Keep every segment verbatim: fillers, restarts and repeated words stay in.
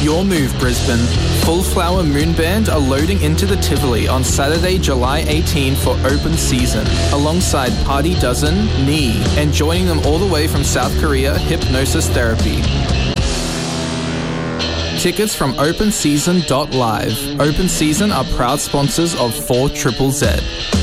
your move, Brisbane. Full Flower Moon Band are loading into the Tivoli on Saturday, July eighteenth for open season, alongside Party Dozen, Knee, and joining them all the way from South Korea, Hypnosis Therapy. Tickets from open season dot live. Open Season are proud sponsors of four Triple Z.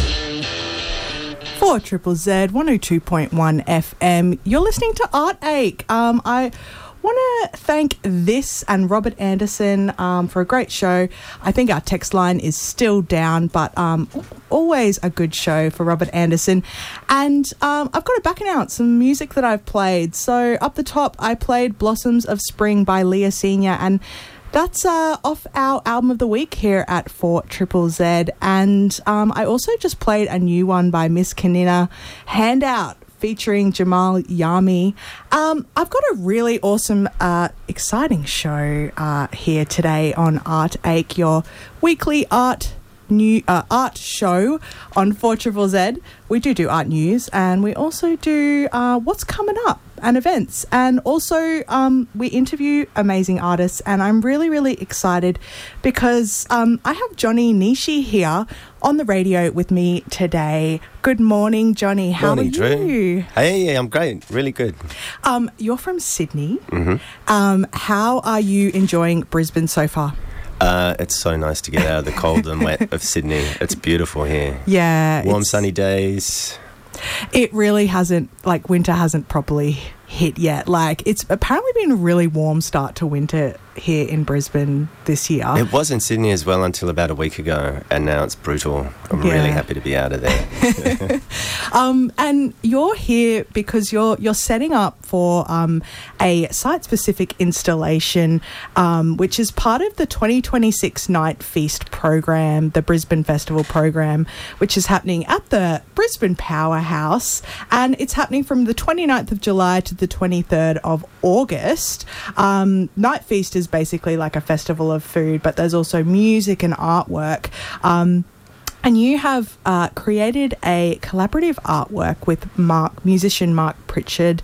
four Triple Z, one oh two point one F M. You're listening to Art Ache. Um, I want to thank this and Robert Anderson um, for a great show. I think our text line is still down, but um, always a good show for Robert Anderson. And um, I've got to back out some music that I've played. So up the top, I played Blossoms of Spring by Leah Senior, and that's uh, off our album of the week here at four Triple Z. And um, I also just played a new one by Miss Kanina, Handout, featuring Jamal Yami. Um, I've got a really awesome, uh, exciting show uh, here today on Art Ache, your weekly art new uh, art show on four Triple Z. We do do art news, and we also do uh, what's coming up and events, and also um, we interview amazing artists. And I'm really, really excited because um, I have Johnny Nishi here on the radio with me today. Good morning, Johnny. How morning, are Drew. you? Hey, I'm great. Really good. Um, you're from Sydney. Mm-hmm. Um, how are you enjoying Brisbane so far? Uh, it's so nice to get out of the cold and wet of Sydney. It's beautiful here. Yeah. Warm, sunny days. It really hasn't, like, winter hasn't properly hit yet. Like, it's apparently been a really warm start to winter here in Brisbane this year. It was in Sydney as well until about a week ago, and now it's brutal. I'm Yeah. really happy to be out of there. um, and you're here because you're you're setting up for um, a site-specific installation, um, which is part of the twenty twenty-six Night Feast program, the Brisbane Festival program, which is happening at the Brisbane Powerhouse, and it's happening from the twenty-ninth of July to the twenty-third of August. Um, Night Feast is basically like a festival of food, but there's also music and artwork. Um, and you have uh, created a collaborative artwork with Mark, musician Mark Pritchard,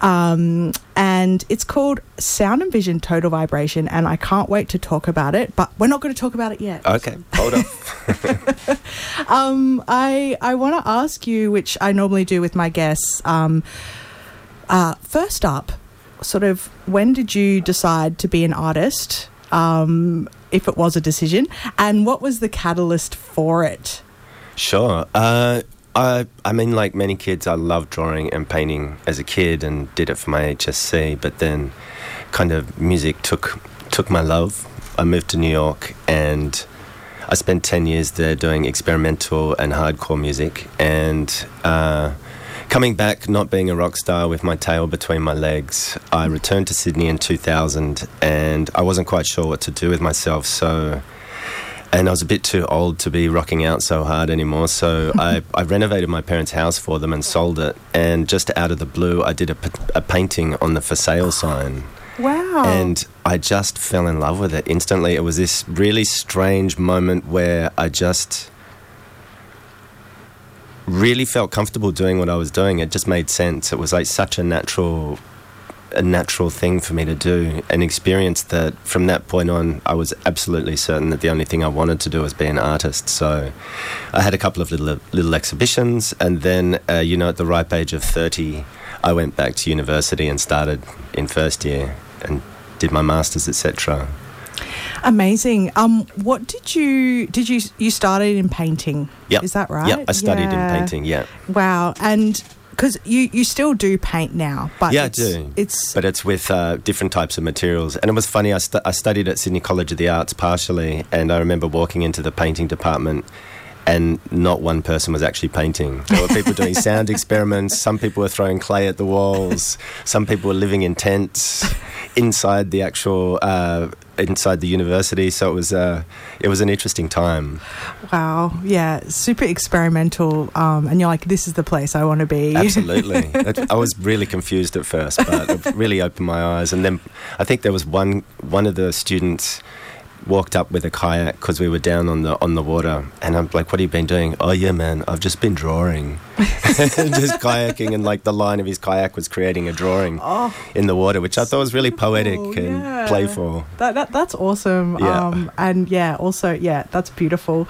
um, and it's called Sound and Vision Total Vibration, and I can't wait to talk about it, but we're not going to talk about it yet. Okay, hold on. um, I, I want to ask you, which I normally do with my guests, um, uh, first up, sort of, when did you decide to be an artist, um, if it was a decision, and what was the catalyst for it? Sure. Uh, I, I mean, like many kids, I loved drawing and painting as a kid and did it for my H S C, but then kind of music took took my love. I moved to New York and I spent ten years there doing experimental and hardcore music, and uh, coming back, not being a rock star with my tail between my legs, I returned to Sydney in two thousand, and I wasn't quite sure what to do with myself, so... And I was a bit too old to be rocking out so hard anymore, so I, I renovated my parents' house for them and sold it, and just out of the blue, I did a, a painting on the for sale sign. Wow. And I just fell in love with it instantly. It was this really strange moment where I just really felt comfortable doing what I was doing. It just made sense. It was like such a natural a natural thing for me to do, an experience that from that point on I was absolutely certain that the only thing I wanted to do was be an artist. So I had a couple of little little exhibitions, and then uh, you know, at the ripe age of thirty, I went back to university and started in first year and did my masters, et cetera. Amazing. Um, what did you did you you started in painting? Yep. Is that right? Yeah, I studied Yeah. in painting. Yeah. Wow. And because you, you still do paint now, but yeah, it's, I do. It's but it's with uh, different types of materials. And it was funny. I, stu- I studied at Sydney College of the Arts partially, and I remember walking into the painting department, and not one person was actually painting. There were people doing sound experiments. Some people were throwing clay at the walls. Some people were living in tents inside the actual uh, inside the university. So it was uh, it was an interesting time. Wow, yeah, super experimental. Um, and you're like, this is the place I want to be. Absolutely. I was really confused at first, but it really opened my eyes. And then I think there was one one of the students walked up with a kayak because we were down on the on the water, and I'm like, what have you been doing? Oh yeah, man, I've just been drawing. Just kayaking, and like the line of his kayak was creating a drawing Oh, in the water, which I thought was really poetic beautiful, and yeah. playful. That, that that's awesome. Yeah. Um, and yeah, also yeah, that's beautiful.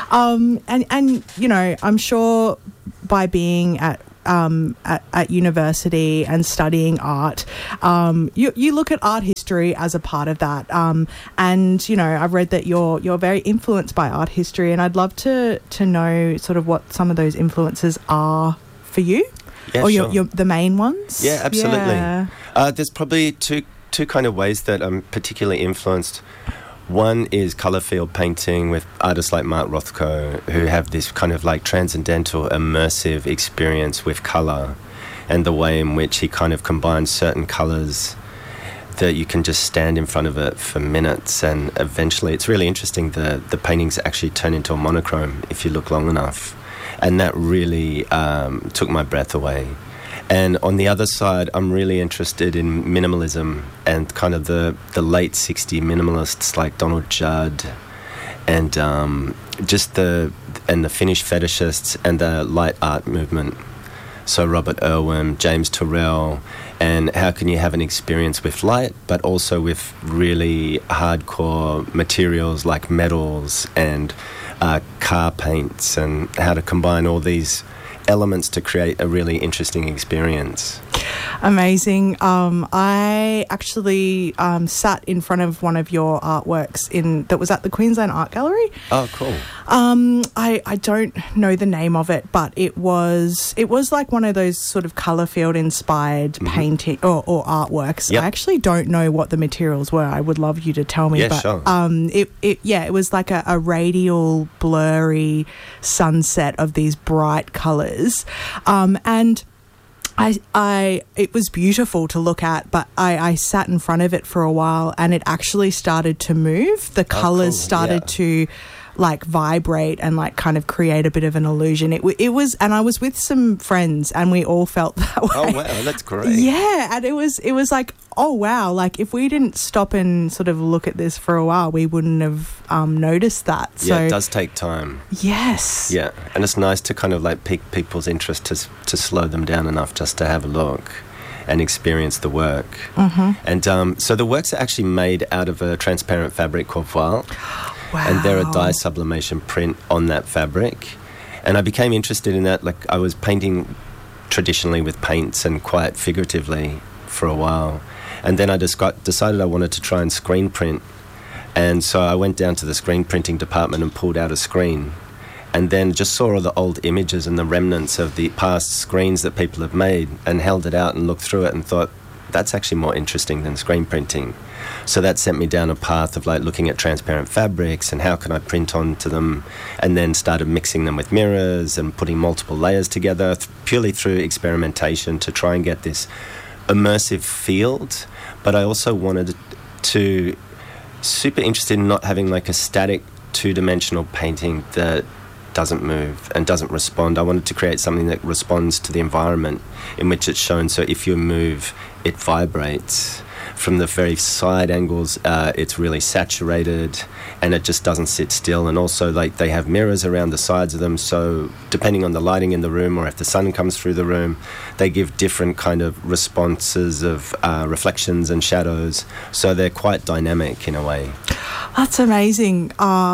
Um, and and you know, I'm sure by being at um at, at university and studying art, um, you you look at art history as a part of that. Um, and you know, I've read that you're you're very influenced by art history, and I'd love to to know sort of what some of those influences are for you, Yeah, or sure. your, your the main ones. Yeah, absolutely. Yeah. Uh, there's probably two two kind of ways that I'm particularly influenced. One is colour field painting with artists like Mark Rothko, who have this kind of like transcendental, immersive experience with colour, and the way in which he kind of combines certain colours that you can just stand in front of it for minutes, and eventually it's really interesting. The, the paintings actually turn into a monochrome if you look long enough. And that really um, took my breath away. And on the other side, I'm really interested in minimalism and kind of the, the late sixties minimalists like Donald Judd, and um, just the and the Finnish fetishists and the light art movement. So Robert Irwin, James Turrell, and how can you have an experience with light, but also with really hardcore materials like metals and uh, car paints, and how to combine all these elements to create a really interesting experience. Amazing. Um, I actually um, sat in front of one of your artworks in that was at the Queensland Art Gallery. Oh, cool. Um, I, I don't know the name of it, but it was it was like one of those sort of colour field inspired Mm-hmm. painting or, or artworks. Yep. I actually don't know what the materials were. I would love you to tell me. Yeah, but, sure. Um, it, it yeah, it was like a, a radial, blurry sunset of these bright colours, um, and. I, I, it was beautiful to look at, but I, I sat in front of it for a while, and it actually started to move. The colours cool. started Yeah. to like vibrate and like kind of create a bit of an illusion. It, w- it was, and I was with some friends, and we all felt that way. Oh, wow, that's great. Yeah, and it was, it was like, oh wow, like if we didn't stop and sort of look at this for a while, we wouldn't have um, noticed that. So Yeah, it does take time. yes, Yeah, and it's nice to kind of like pique people's interest to s- to slow them down enough just to have a look and experience the work. Mm-hmm. And um, so the works are actually made out of a transparent fabric called voile, wow, and they're a dye sublimation print on that fabric. And I became interested in that. Like I was painting traditionally with paints and quite figuratively for a while, and then I just got, decided I wanted to try and screen print. And so I went down to the screen printing department and pulled out a screen, and then just saw all the old images and the remnants of the past screens that people have made, and held it out and looked through it and thought, that's actually more interesting than screen printing. So that sent me down a path of like looking at transparent fabrics and how can I print onto them, and then started mixing them with mirrors and putting multiple layers together th- purely through experimentation to try and get this immersive field. But I also wanted to, super interested in not having like a static two-dimensional painting that doesn't move and doesn't respond. I wanted to create something that responds to the environment in which it's shown. So if you move, it vibrates. From the very side angles, uh, it's really saturated, and it just doesn't sit still. And also, like, they have mirrors around the sides of them, so depending on the lighting in the room or if the sun comes through the room, they give different kind of responses of uh, reflections and shadows. So they're quite dynamic in a way. That's amazing.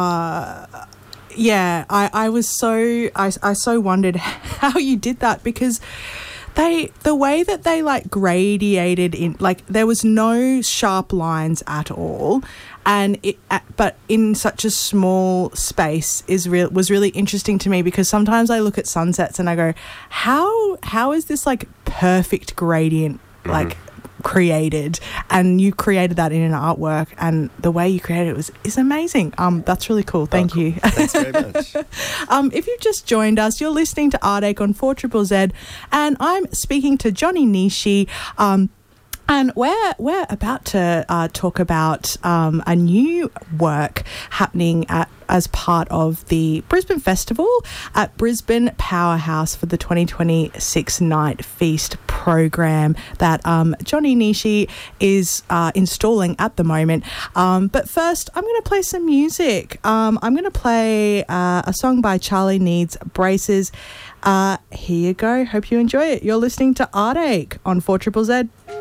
Uh, yeah, I, I was so I, I so wondered how you did that, because they the way that they like gradiated in, like there was no sharp lines at all, and it uh, but in such a small space is real was really interesting to me, because sometimes I look at sunsets and I go, how how is this like perfect gradient like Mm-hmm. created? And you created that in an artwork, and the way you created it was is amazing. Um, that's really cool. Thank Oh, cool. you. Thanks very much. Um, if you've just joined us, you're listening to Artache on four Z Z Z, and I'm speaking to Johnny Nishi. Um, and we're we're about to uh, talk about um, a new work happening at as part of the Brisbane Festival at Brisbane Powerhouse for the twenty twenty-six Night Feast program that um, Johnny Nishi is uh, installing at the moment. Um, but first, I'm going to play some music. Um, I'm going to play uh, a song by Charlie Needs Braces. Uh, here you go. Hope you enjoy it. You're listening to Art Ache on four triple Z.